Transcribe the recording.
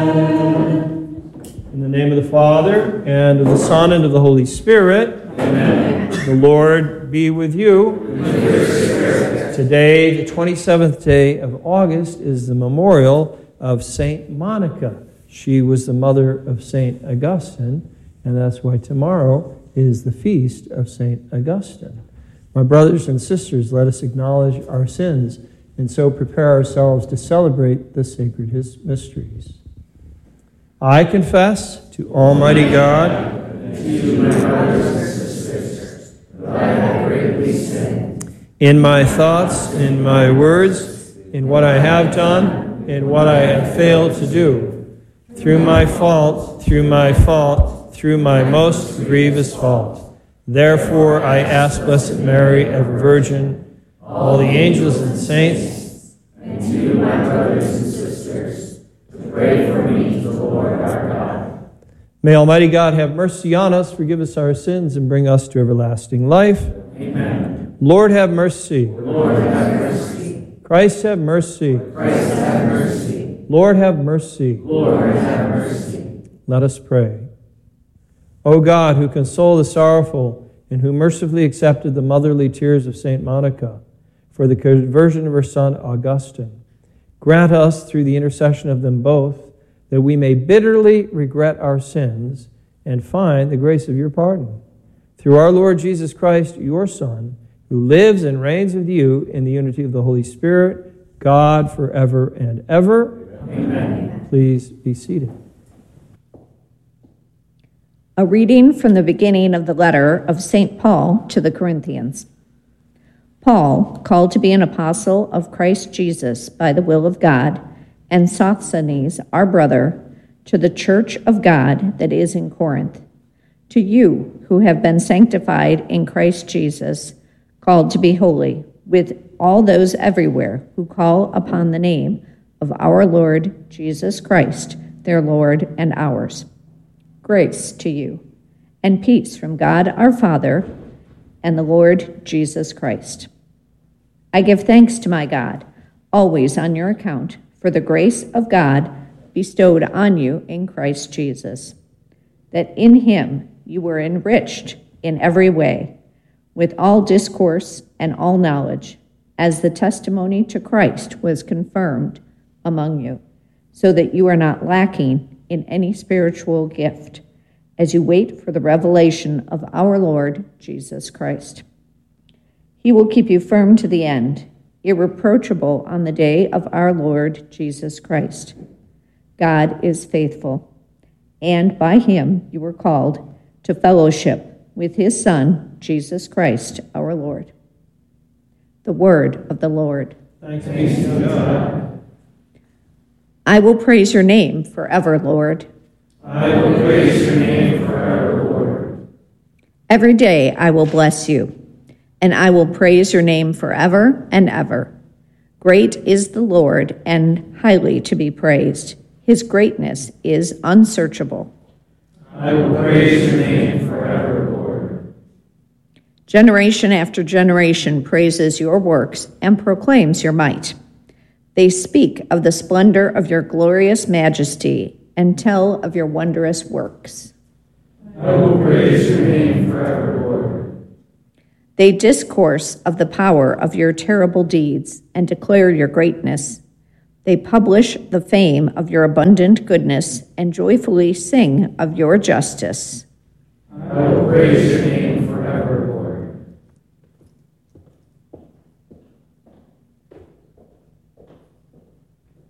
In the name of the Father, and of the Son, and of the Holy Spirit. Amen. The Lord be with you. And with your spirit. Today, the 27th day of August, is the memorial of Saint Monica. She was the mother of Saint Augustine, and that's why tomorrow is the feast of Saint Augustine. My brothers and sisters, let us acknowledge our sins and so prepare ourselves to celebrate the sacred mysteries. I confess to Almighty God and to you, my brothers and sisters, that I have greatly sinned in my thoughts, in my words, in what I have done, in what I have failed to do, through my fault, through my most grievous fault. Therefore, I ask Blessed Mary, ever Virgin, all the angels and saints, and to you, my brothers and sisters, to pray for me to the Lord our God. May Almighty God have mercy on us, forgive us our sins, and bring us to everlasting life. Amen. Lord, have mercy. Lord, have mercy. Christ, have mercy. Christ, have mercy. Lord, have mercy. Lord, have mercy. Let us pray. O God, who console the sorrowful and who mercifully accepted the motherly tears of Saint Monica for the conversion of her son Augustine, grant us, through the intercession of them both, that we may bitterly regret our sins and find the grace of your pardon. Through our Lord Jesus Christ, your Son, who lives and reigns with you in the unity of the Holy Spirit, God forever and ever. Amen. Please be seated. A reading from the beginning of the letter of St. Paul to the Corinthians. Paul, called to be an apostle of Christ Jesus by the will of God, and Sosthenes, our brother, to the church of God that is in Corinth, to you who have been sanctified in Christ Jesus, called to be holy, with all those everywhere who call upon the name of our Lord Jesus Christ, their Lord and ours. Grace to you, and peace from God our Father and the Lord Jesus Christ. I give thanks to my God, always on your account, for the grace of God bestowed on you in Christ Jesus, that in him you were enriched in every way, with all discourse and all knowledge, as the testimony to Christ was confirmed among you, so that you are not lacking in any spiritual gift, as you wait for the revelation of our Lord Jesus Christ. He will keep you firm to the end, irreproachable on the day of our Lord Jesus Christ. God is faithful, and by him you were called to fellowship with his Son, Jesus Christ, our Lord. The word of the Lord. Thanks be to God. I will praise your name forever, Lord. I will praise your name forever, Lord. Every day I will bless you, and I will praise your name forever and ever. Great is the Lord, and highly to be praised. His greatness is unsearchable. I will praise your name forever, Lord. Generation after generation praises your works and proclaims your might. They speak of the splendor of your glorious majesty and tell of your wondrous works. I will praise your name forever, Lord. They discourse of the power of your terrible deeds and declare your greatness. They publish the fame of your abundant goodness and joyfully sing of your justice. I will praise your name